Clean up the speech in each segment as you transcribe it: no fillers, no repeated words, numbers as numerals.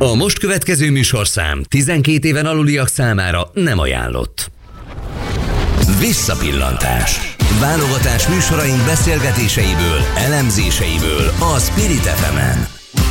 A most következő műsorszám 12 éven aluliak számára nem ajánlott. Visszapillantás. Válogatás műsoraink beszélgetéseiből, elemzéseiből a Spirit FM-en.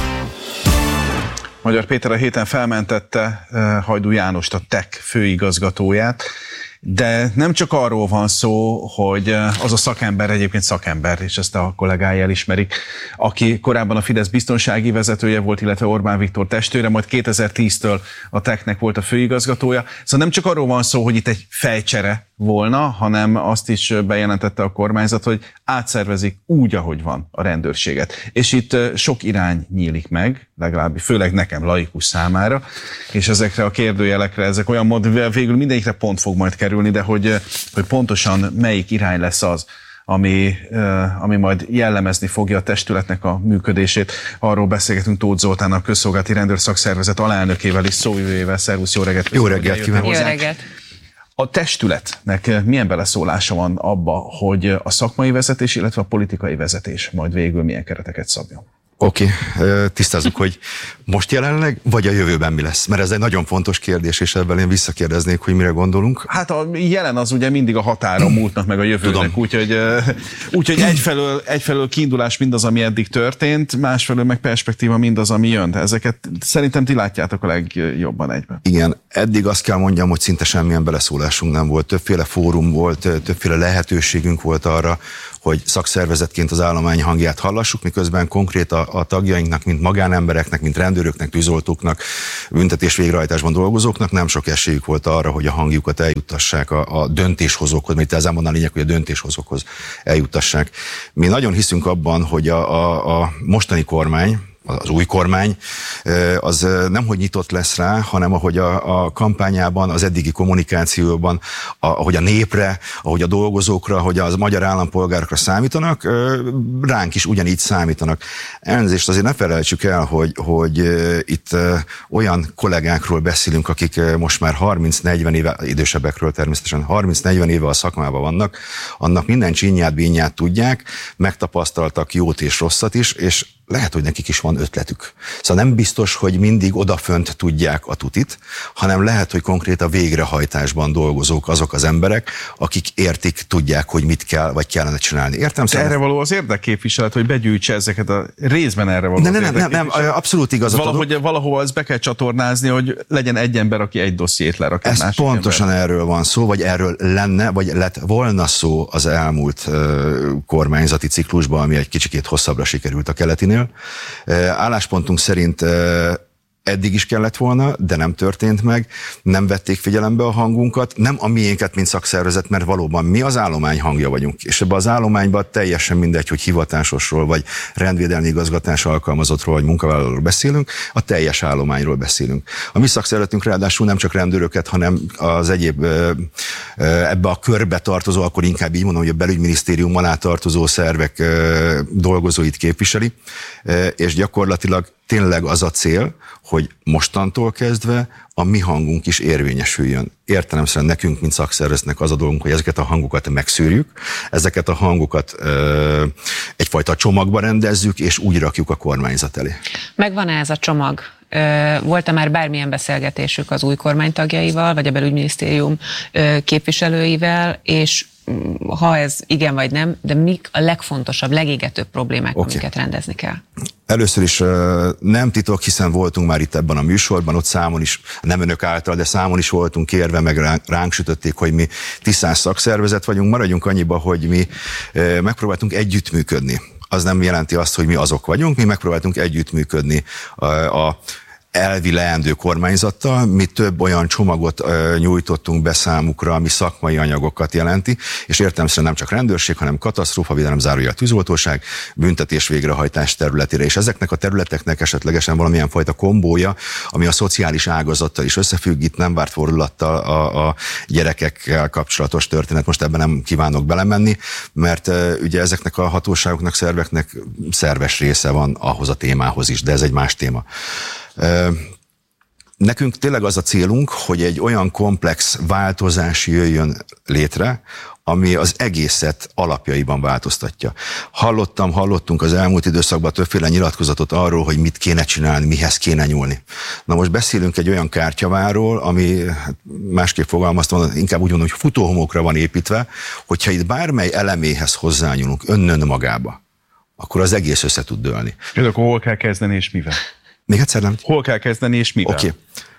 Magyar Péter a héten felmentette Hajdú Jánost, a TEK főigazgatóját, de nem csak arról van szó, hogy az a szakember egyébként szakember, és ezt a kollégái elismerik, aki korábban a Fidesz biztonsági vezetője volt, illetve Orbán Viktor testvére, majd 2010-től a TEK-nek volt a főigazgatója. Szóval nem csak arról van szó, hogy itt egy fejcsere volna, hanem azt is bejelentette a kormányzat, hogy átszervezik úgy, ahogy van a rendőrséget. És itt sok irány nyílik meg, legalábbis főleg nekem laikus számára, és ezekre a kérdőjelekre, ezek olyan módon, végül mindegyikre pont fog majd kerülni, de hogy pontosan melyik irány lesz az, ami majd jellemezni fogja a testületnek a működését. Arról beszélgetünk Tóth Zoltán, a Közszolgálati Rendőrszakszervezet alelnökével és szóvivőjével. Szervusz, jó reggelt! Jó reggelt kívánok! Jó reggelt! A testületnek milyen beleszólása van abba, hogy a szakmai vezetés, illetve a politikai vezetés majd végül milyen kereteket szabjon? Oké, tisztázzuk, hogy most jelenleg, vagy a jövőben mi lesz? Mert ez egy nagyon fontos kérdés, és ebben én visszakérdeznék, hogy mire gondolunk. Hát a jelen az ugye mindig a határa múltnak meg a jövőnek, úgyhogy egyfelől kiindulás mindaz, ami eddig történt, másfelől meg perspektíva mindaz, ami jön. Ezeket szerintem ti látjátok a legjobban egyben. Igen, eddig azt kell mondjam, hogy szinte semmilyen beleszólásunk nem volt. Többféle fórum volt, többféle lehetőségünk volt arra, hogy szakszervezetként az állomány hangját hallassuk, miközben konkrét a tagjainknak, mint magánembereknek, mint rendőröknek, tűzoltóknak, büntetés végrehajtásban dolgozóknak nem sok esélyük volt arra, hogy a hangjukat eljuttassák a döntéshozókhoz, mert itt ezzel van a lényeg, hogy a döntéshozókhoz eljuttassák. Mi nagyon hiszünk abban, hogy a mostani kormány, az új kormány, az nemhogy nyitott lesz rá, hanem ahogy a kampányában, az eddigi kommunikációban, ahogy a népre, ahogy a dolgozókra, ahogy az magyar állampolgárokra számítanak, ránk is ugyanígy számítanak. Elnézést azért ne felejtsük el, hogy itt olyan kollégákról beszélünk, akik most már 30-40 éve, idősebbekről természetesen 30-40 éve a szakmában vannak, annak minden csinyát, bínyát tudják, megtapasztaltak jót és rosszat is, és lehet, hogy nekik is van ötletük. Szóval nem biztos, hogy mindig odafönt tudják a tutit, hanem lehet, hogy konkrét a végrehajtásban dolgozók azok az emberek, akik értik, tudják, hogy mit kell, vagy kellene csinálni. Értem? Szóval erre való az érdekképviselet, hogy begyűjtse ezeket a részben erre való nem, abszolút igazat. Valahol ezt be kell csatornázni, hogy legyen egy ember, aki egy dossziét lerak. Ez pontosan erről van szó, vagy erről lenne, vagy lett volna szó az elmúlt kormányzati ciklusban, ami egy kicsikét hosszabbra sikerült a keletinél. Álláspontunk szerint eddig is kellett volna, de nem történt meg, nem vették figyelembe a hangunkat, nem a miénket, mint szakszervezet, mert valóban mi az állomány hangja vagyunk, és ebben az állományban teljesen mindegy, hogy hivatásosról, vagy rendvédelmi igazgatás alkalmazottról, vagy munkavállalóról beszélünk, a teljes állományról beszélünk. A mi szakszervezetünk ráadásul nem csak rendőröket, hanem az egyéb ebbe a körbe tartozó, akkor inkább így mondom, hogy a belügyminisztérium alá tartozó szervek dolgozóit képviseli, és gyakorlatilag tényleg az a cél, hogy mostantól kezdve a mi hangunk is érvényesüljön. Értelemszerűen nekünk, mint szakszervezetnek az a dolgunk, hogy ezeket a hangokat megszűrjük, ezeket a hangokat egyfajta csomagba rendezzük, és úgy rakjuk a kormányzat elé. Megvan-e ez a csomag? Volt-e már bármilyen beszélgetésük az új kormány tagjaival, vagy a belügyminisztérium képviselőivel, és ha ez igen vagy nem, de mik a legfontosabb, legégetőbb problémák, amiket rendezni kell? Először is nem titok, hiszen voltunk már itt ebben a műsorban, ott számon is, nem önök által, de számon is voltunk kérve, meg ránk sütötték, hogy mi tisztán szakszervezet vagyunk. Maradjunk annyiba, hogy mi megpróbáltunk együttműködni. Az nem jelenti azt, hogy mi azok vagyunk, mi megpróbáltunk együttműködni a elvi leendő kormányzattal, mi több olyan csomagot nyújtottunk be számukra, ami szakmai anyagokat jelenti, és értelemszerűen nem csak rendőrség, hanem katasztrófavédelem, zárójel tűzoltóság, büntetés végrehajtás területére, és ezeknek a területeknek esetlegesen valamilyen fajta kombója, ami a szociális ágazattal is összefügg, itt nem várt fordulattal a gyerekekkel kapcsolatos történet, most ebben nem kívánok belemenni, mert ugye ezeknek a hatóságoknak, szerveknek szerves része van ahhoz a témához is, de ez egy más téma. Nekünk tényleg az a célunk, hogy egy olyan komplex változás jöjjön létre, ami az egészet alapjaiban változtatja. Hallottunk az elmúlt időszakban többféle nyilatkozatot arról, hogy mit kéne csinálni, mihez kéne nyúlni. Na most beszélünk egy olyan kártyaváról, ami másképp fogalmaztam, inkább úgy mondom, hogy futóhomokra van építve, hogyha itt bármely eleméhez hozzányúlunk önmagába, akkor az egész össze tud dőlni. És akkor hol kell kezdeni és mivel? Még egyszer nem? Hol kell kezdeni és mivel? Oké.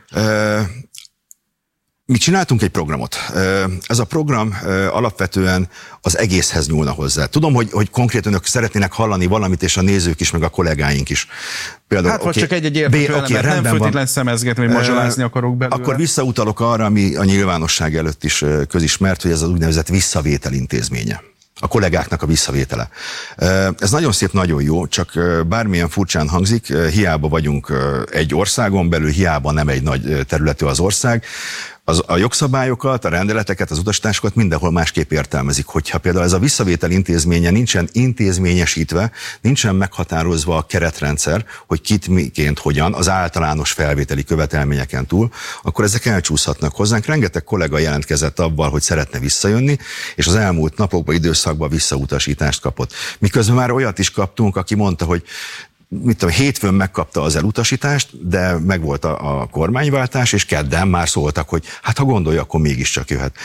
Mi csináltunk egy programot. Ez a program alapvetően az egészhez nyúlna hozzá. Tudom, hogy konkrétan önök szeretnének hallani valamit, és a nézők is, meg a kollégáink is. Például, hát vagy csak egy érthető elemet, nem feltétlen szemezgetni, vagy mazsolázni akarok belőle. Akkor visszautalok arra, ami a nyilvánosság előtt is közismert, hogy ez az úgynevezett visszavétel intézménye. A kollégáknak a visszavétele. Ez nagyon szép, nagyon jó, csak bármilyen furcsán hangzik, hiába vagyunk egy országon belül, hiába nem egy nagy területű az ország, a jogszabályokat, a rendeleteket, az utasításokat mindenhol másképp értelmezik. Hogyha például ez a visszavétel intézménye nincsen intézményesítve, nincsen meghatározva a keretrendszer, hogy kit, miként, hogyan, az általános felvételi követelményeken túl, akkor ezek elcsúszhatnak hozzánk. Rengeteg kollega jelentkezett abban, hogy szeretne visszajönni, és az elmúlt napokban, időszakban visszautasítást kapott. Miközben már olyat is kaptunk, aki mondta, hogy hétfőn megkapta az elutasítást, de megvolt a kormányváltás, és kedden már szóltak, hogy hát ha gondolja, akkor mégiscsak jöhet.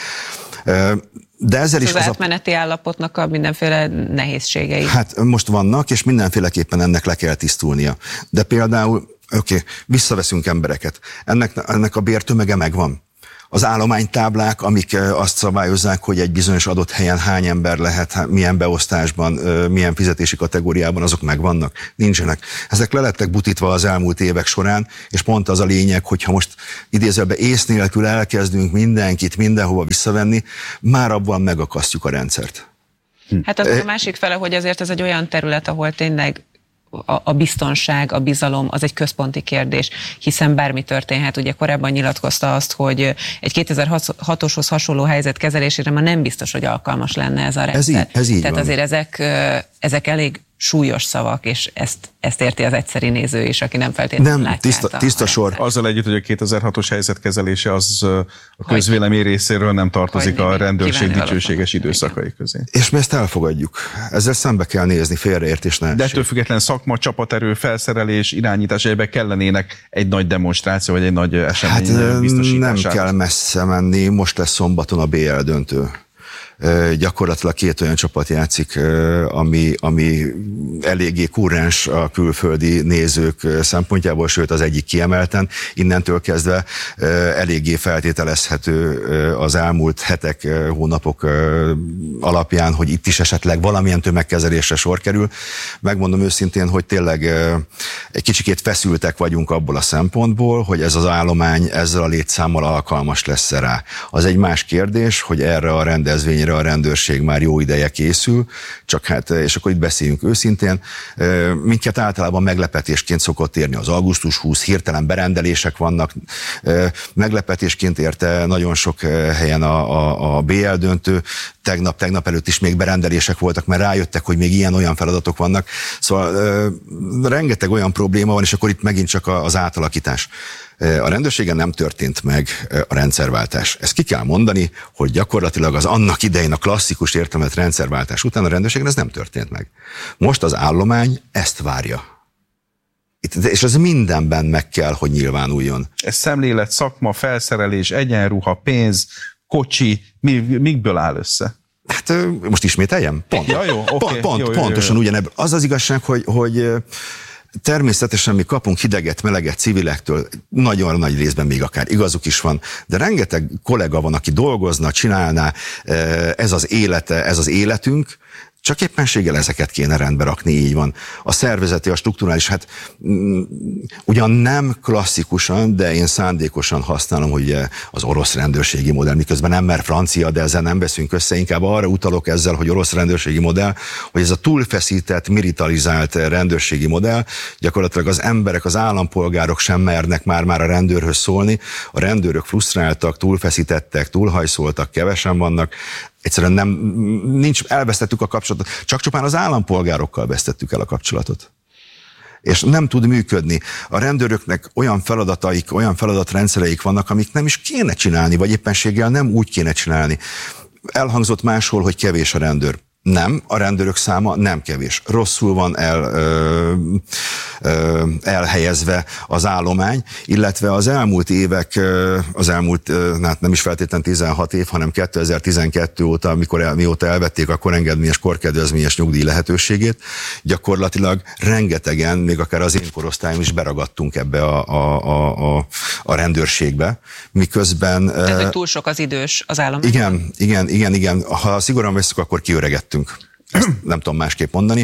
De ezzel is az átmeneti állapotnak a mindenféle nehézségei. Hát most vannak, és mindenféleképpen ennek le kell tisztulnia. De például, visszaveszünk embereket. Ennek a bértömege megvan. Az állománytáblák, amik azt szabályozzák, hogy egy bizonyos adott helyen hány ember lehet, milyen beosztásban, milyen fizetési kategóriában, azok megvannak? Nincsenek. Ezek le lettek butítva az elmúlt évek során, és pont az a lényeg, hogyha most idézőben ész nélkül elkezdünk mindenkit mindenhova visszavenni, már abban megakasztjuk a rendszert. Hát az a másik fele, hogy azért ez egy olyan terület, ahol tényleg a biztonság, a bizalom az egy központi kérdés, hiszen bármi történhet. Ugye korábban nyilatkozta azt, hogy egy 2006-oshoz hasonló helyzet kezelésére már nem biztos, hogy alkalmas lenne ez a rendszer. Ez így Tehát van. azért ezek elég súlyos szavak, és ezt érti az egyszeri néző is, aki nem feltétlenül látja. Tiszta sor. Azzal együtt, hogy a 2006-os helyzetkezelése az a közvélemény részéről nem tartozik a rendőrség dicsőséges időszakai közé. És mi ezt elfogadjuk. Ezzel szembe kell nézni, félreértés ne essék. De ettől független szakma, csapaterő, felszerelés, irányítás, egyben kellenének egy nagy demonstráció, vagy egy nagy esemény biztosítására. Nem kell messze menni, most lesz szombaton a BL döntő. Gyakorlatilag két olyan csapat játszik, ami eléggé kurrens a külföldi nézők szempontjából, sőt az egyik kiemelten. Innentől kezdve eléggé feltételezhető az elmúlt hetek, hónapok alapján, hogy itt is esetleg valamilyen tömegkezelésre sor kerül. Megmondom őszintén, hogy tényleg egy kicsikét feszültek vagyunk abból a szempontból, hogy ez az állomány ezzel a létszámmal alkalmas lesz rá. Az egy más kérdés, hogy erre a rendezvényre a rendőrség már jó ideje készül, csak hát, és akkor itt beszéljünk őszintén, minket általában meglepetésként szokott érni az augusztus 20, hirtelen berendelések vannak, meglepetésként érte nagyon sok helyen a BL döntő, tegnap előtt is még berendelések voltak, mert rájöttek, hogy még ilyen-olyan feladatok vannak, szóval rengeteg olyan probléma van, és akkor itt megint csak az átalakítás. A rendőrségen nem történt meg a rendszerváltás. Ezt ki kell mondani, hogy gyakorlatilag az annak idején a klasszikus értelmet rendszerváltás után a rendőrségen ez nem történt meg. Most az állomány ezt várja. És ez mindenben meg kell, hogy nyilvánuljon. Ez szemlélet, szakma, felszerelés, egyenruha, pénz, kocsi, mikből áll össze? Hát most ismételjem? Pontosan ugyanebb. Az az igazság, hogy természetesen mi kapunk hideget, meleget civilektől, nagyon nagy részben még akár igazuk is van, de rengeteg kollega van, aki dolgozna, csinálná, ez az élete, ez az életünk, csak éppenséggel ezeket kéne rendbe rakni, így van. A szervezeti, a strukturális, hát ugyan nem klasszikusan, de én szándékosan használom, hogy az orosz rendőrségi modell, miközben nem mer francia, de ezzel nem veszünk össze, inkább arra utalok ezzel, hogy orosz rendőrségi modell, hogy ez a túlfeszített, militarizált rendőrségi modell, gyakorlatilag az emberek, az állampolgárok sem mernek már a rendőrhöz szólni, a rendőrök frusztráltak, túlfeszítettek, túlhajszoltak, kevesen vannak, egyszerűen elvesztettük a kapcsolatot, csak csupán az állampolgárokkal vesztettük el a kapcsolatot. És nem tud működni. A rendőröknek olyan feladataik, olyan feladatrendszereik vannak, amik nem is kéne csinálni, vagy éppenséggel nem úgy kéne csinálni. Elhangzott máshol, hogy kevés a rendőr. Nem, a rendőrök száma nem kevés. Rosszul van elhelyezve az állomány, illetve az elmúlt évek, hát nem is feltétlenül 16 év, hanem 2012 óta, mióta elvették a korengedményes, korkedvezményes nyugdíj lehetőségét, gyakorlatilag rengetegen, még akár az én korosztályom is beragadtunk ebbe a rendőrségbe, miközben... Tehát, hogy túl sok az idős az állomány? Igen. Ha szigorúan veszük, akkor kiöregettünk. Ezt nem tudom másképp mondani.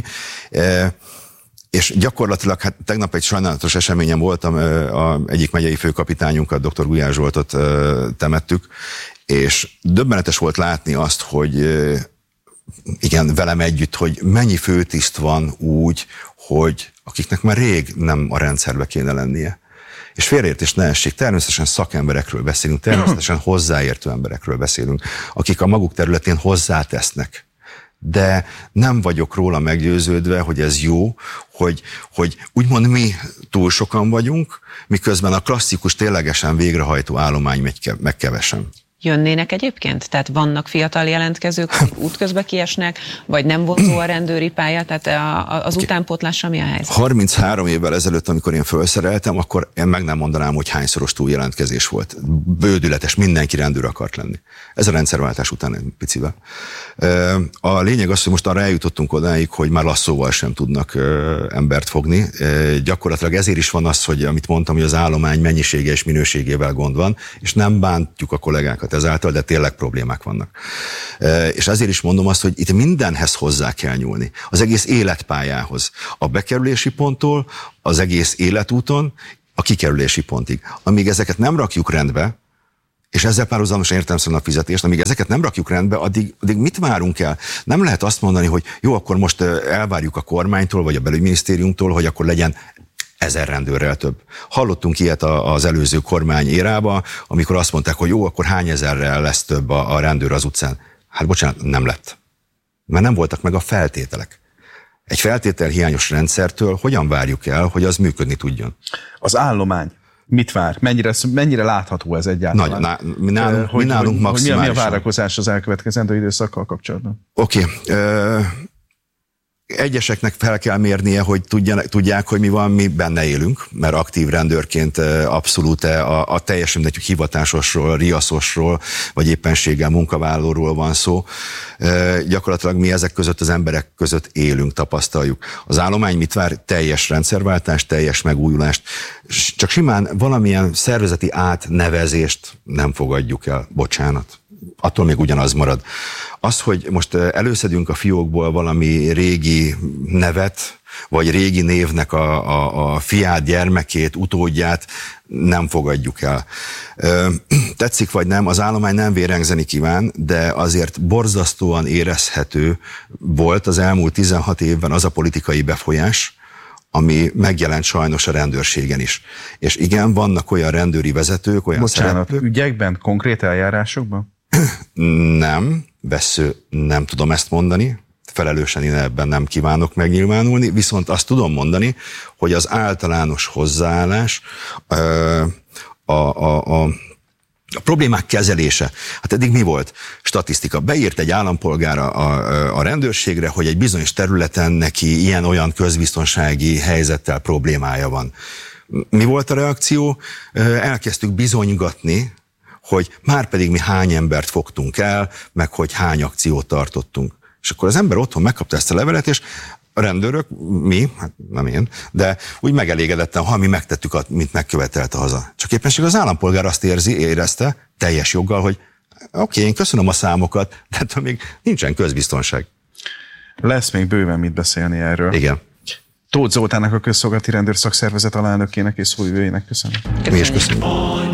És gyakorlatilag, hát tegnap egy sajnálatos eseményen voltam, egyik megyei főkapitányunkat, dr. Gulyás Zsoltot temettük, és döbbenetes volt látni azt, hogy igen, velem együtt, hogy mennyi főtiszt van úgy, hogy akiknek már rég nem a rendszerbe kéne lennie. És félreértés ne essék, természetesen szakemberekről beszélünk, természetesen hozzáértő emberekről beszélünk, akik a maguk területén hozzátesznek. De nem vagyok róla meggyőződve, hogy ez jó, hogy úgymond mi túl sokan vagyunk, miközben a klasszikus, ténylegesen végrehajtó állomány meg kevesen. Jönnének egyébként? Tehát vannak fiatal jelentkezők, akik útközben kiesnek, vagy nem vonzó a rendőri pálya, tehát az utánpótlással mi a helyzet? 33 évvel ezelőtt, amikor én felszereltem, akkor én meg nem mondanám, hogy hányszoros túljelentkezés volt. Bődületes, mindenki rendőr akart lenni. Ez a rendszerváltás után egy picivel. A lényeg az, hogy most arra eljutottunk odáig, hogy már lasszóval sem tudnak embert fogni. Gyakorlatilag ezért is van az, hogy amit mondtam, hogy az állomány mennyisége és minőségével gond van, és nem bántjuk a kollégákat ezáltal, de tényleg problémák vannak. És ezért is mondom azt, hogy itt mindenhez hozzá kell nyúlni. Az egész életpályához. A bekerülési ponttól, az egész életúton, a kikerülési pontig. Amíg ezeket nem rakjuk rendbe, és ezzel párhuzamosan értelemszerűen a fizetést, amíg ezeket nem rakjuk rendbe, addig mit várunk el? Nem lehet azt mondani, hogy jó, akkor most elvárjuk a kormánytól, vagy a belügyminisztériumtól, hogy akkor legyen 1000 rendőrrel több. Hallottunk ilyet az előző kormány érába, amikor azt mondták, hogy jó, akkor hány ezerrel lesz több a rendőr az utcán. Hát bocsánat, nem lett. Mert nem voltak meg a feltételek. Egy feltételhiányos rendszertől hogyan várjuk el, hogy az működni tudjon? Az állomány mit vár? Mennyire látható ez egyáltalán? Mi nálunk maximálisan. Mi a várakozás az elkövetkezendő időszakkal kapcsolatban? Oké. Egyeseknek fel kell mérnie, hogy tudják, hogy mi van, mi benne élünk, mert aktív rendőrként abszolút a teljesen mindegy hivatásosról, riaszosról, vagy éppenséggel munkavállalóról van szó. Gyakorlatilag mi ezek között az emberek között élünk, tapasztaljuk. Az állomány mit vár? Teljes rendszerváltást, teljes megújulást. Csak simán valamilyen szervezeti átnevezést nem fogadjuk el. Bocsánat. Attól még ugyanaz marad. Az, hogy most előszedünk a fiókból valami régi nevet, vagy régi névnek a fiát, gyermekét, utódját, nem fogadjuk el. Tetszik vagy nem, az állomány nem vérengzeni kíván, de azért borzasztóan érezhető volt az elmúlt 16 évben az a politikai befolyás, ami megjelent sajnos a rendőrségen is. És igen, vannak olyan rendőri vezetők, olyan szereplők. Ügyekben, konkrét eljárásokban? Nem, nem tudom ezt mondani, felelősen én ebben nem kívánok megnyilvánulni, viszont azt tudom mondani, hogy az általános hozzáállás, a problémák kezelése. Hát eddig mi volt? Statisztika. Beírt egy állampolgár a rendőrségre, hogy egy bizonyos területen neki ilyen-olyan közbiztonsági helyzettel problémája van. Mi volt a reakció? Elkezdtük bizonygatni, hogy már pedig mi hány embert fogtunk el, meg hogy hány akciót tartottunk. És akkor az ember otthon megkapta ezt a levelet, és a rendőrök, mi, hát nem én, de úgy megelégedetten, ha mi megtettük, mint megkövetelte haza. Csak éppenség az állampolgár azt érezte, teljes joggal, hogy oké, én köszönöm a számokat, de ettől még nincsen közbiztonság. Lesz még bőven mit beszélni erről. Igen. Tóth Zoltánnak, a Közszolgálati Rendőr Szakszervezet alelnökének és szóvivőjének köszönöm. Mi is köszönöm.